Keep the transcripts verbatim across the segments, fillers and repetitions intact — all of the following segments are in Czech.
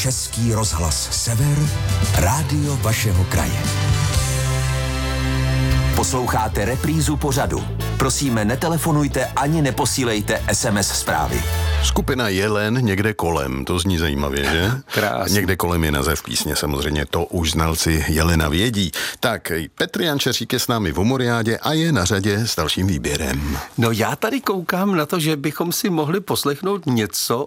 Český rozhlas Sever, rádio vašeho kraje. Posloucháte reprízu pořadu. Prosíme, netelefonujte ani neposílejte es em es zprávy. Skupina Jelen někde kolem, to zní zajímavě, že? Krásně. Někde kolem je název písně, samozřejmě to už znalci Jelena vědí. Tak, Petr Jančeřík je s námi v Humoriádě a je na řadě s dalším výběrem. No já tady koukám na to, že bychom si mohli poslechnout něco,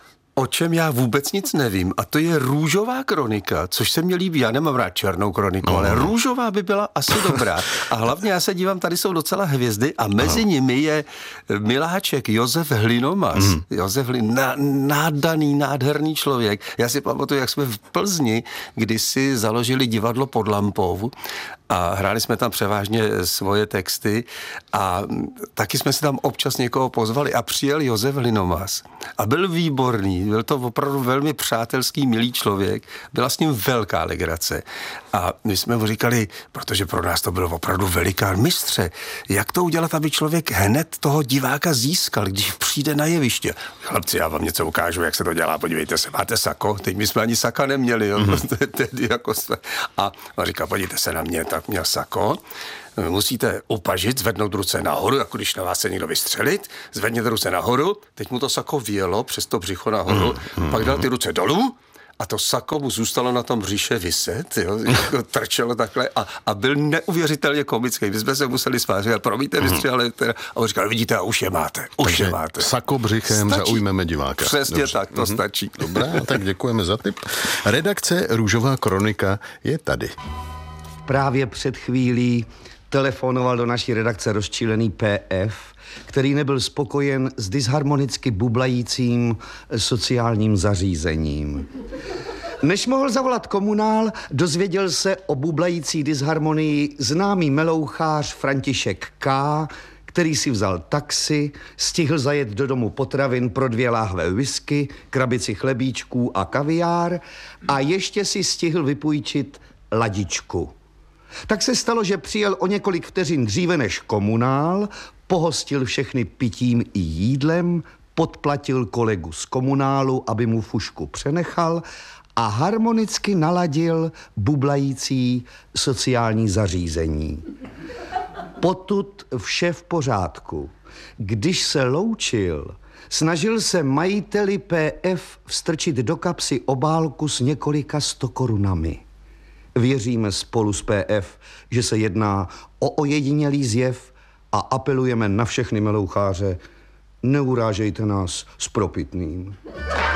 o čem já vůbec nic nevím, a to je Růžová kronika, což se mi líbí. Já nemám rád černou kroniku, no, ale Růžová by byla asi dobrá. A hlavně já se dívám, tady jsou docela hvězdy a mezi no. nimi je miláček Josef Hlinomas. Mm. Josef Hlin, ná, nádaný, nádherný člověk. Já si pamatuju, jak jsme v Plzni kdysi založili divadlo Pod lampou a hráli jsme tam převážně svoje texty a taky jsme si tam občas někoho pozvali a přijel Josef Hlinomas a byl výborný, byl to opravdu velmi přátelský, milý člověk, byla s ním velká legrace a my jsme mu říkali, protože pro nás to bylo opravdu velikán, mistře, jak to udělat, aby člověk hned toho diváka získal, když přijde na jeviště. Chlapci, já vám něco ukážu, jak se to dělá, podívejte se, máte sako? Teď my jsme ani saka neměli, jo? Mm-hmm. Tedy jako jsme... A on říká, podívejte se na mě, tak měl sako, musíte upažit, zvednout ruce nahoru, jako když na vás chce někdo vystřelit, zvedněte ruce nahoru, teď mu to sako vyjelo přes to břicho nahoru, mm-hmm. pak dal ty ruce dolů, a to sako mu zůstalo na tom břiše viset, jo, jako trčelo takhle a, a byl neuvěřitelně komický. My jsme se museli svářit, promiňte, mistře, ale teda, a on říkal, vidíte, a už je máte, už Takže je máte. Sako břichem stačí. Zaujmeme diváka. Přesně Dobře. tak, to mm-hmm. stačí. Dobrá, tak děkujeme za tip. Redakce Růžová kronika je tady. Právě před chvílí telefonoval do naší redakce rozčílený P F, který nebyl spokojen s disharmonicky bublajícím sociálním zařízením. Než mohl zavolat komunál, dozvěděl se o bublající disharmonii známý melouchář František K., který si vzal taxi, stihl zajet do domu potravin pro dvě láhve whisky, krabici chlebíčků a kaviár a ještě si stihl vypůjčit ladičku. Tak se stalo, že přijel o několik vteřin dříve než komunál, pohostil všechny pitím i jídlem, podplatil kolegu z komunálu, aby mu fušku přenechal a harmonicky naladil bublající sociální zařízení. Potud vše v pořádku. Když se loučil, snažil se majiteli P F vstrčit do kapsy obálku s několika stokorunami. Věříme spolu s P F, že se jedná o ojedinělý zjev a apelujeme na všechny meloucháře, neurážejte nás s propitným.